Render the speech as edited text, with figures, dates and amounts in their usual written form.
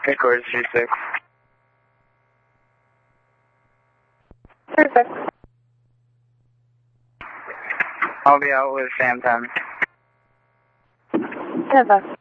Headquarters 36. 36. I'll be out with Sam 10. 10.